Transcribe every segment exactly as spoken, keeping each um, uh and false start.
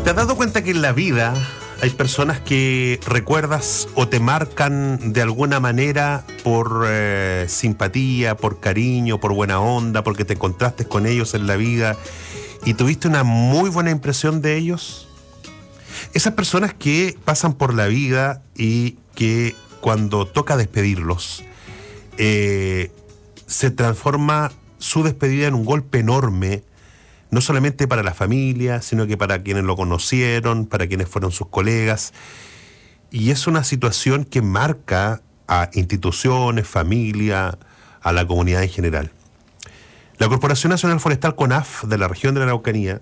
¿Te has dado cuenta que en la vida hay personas que recuerdas o te marcan de alguna manera por eh, simpatía, por cariño, por buena onda, porque te encontraste con ellos en la vida y tuviste una muy buena impresión de ellos? Esas personas que pasan por la vida y que cuando toca despedirlos, eh, se transforma su despedida en un golpe enorme, no solamente para la familia, sino que para quienes lo conocieron, para quienes fueron sus colegas. Y es una situación que marca a instituciones, familia, a la comunidad en general. La Corporación Nacional Forestal CONAF de la región de la Araucanía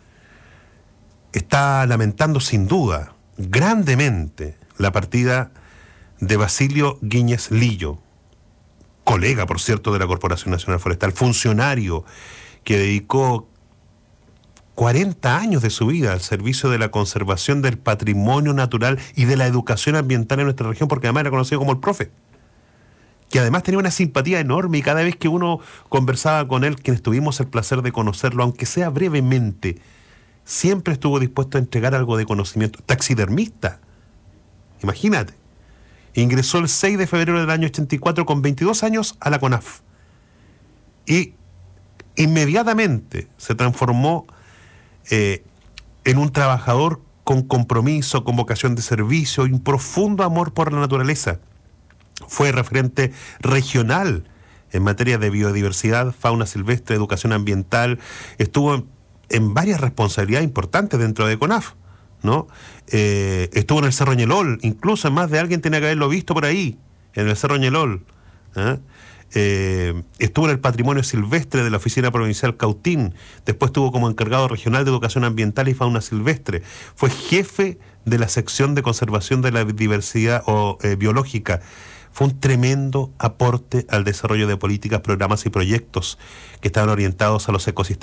está lamentando sin duda, grandemente, la partida de Basilio Guíñez Lillo, colega, por cierto, de la Corporación Nacional Forestal, funcionario que dedicó cuarenta años de su vida al servicio de la conservación del patrimonio natural y de la educación ambiental en nuestra región, porque además era conocido como el profe, que además tenía una simpatía enorme y cada vez que uno conversaba con él, quienes tuvimos el placer de conocerlo, aunque sea brevemente, siempre estuvo dispuesto a entregar algo de conocimiento. Taxidermista, imagínate. Ingresó el seis de febrero del año ochenta y cuatro con veintidós años a la CONAF y inmediatamente se transformó Eh, en un trabajador con compromiso, con vocación de servicio y un profundo amor por la naturaleza. Fue referente regional en materia de biodiversidad, fauna silvestre, educación ambiental. Estuvo en, en varias responsabilidades importantes dentro de CONAF, ¿no? Eh, estuvo en el Cerro Ñelol, incluso más de alguien tenía que haberlo visto por ahí, en el Cerro Ñelol, ¿eh? Eh, estuvo en el patrimonio silvestre de la Oficina Provincial Cautín, después estuvo como encargado regional de educación ambiental y fauna silvestre, fue jefe de la sección de conservación de la diversidad o, eh, biológica. Fue un tremendo aporte al desarrollo de políticas, programas y proyectos que estaban orientados a los ecosistemas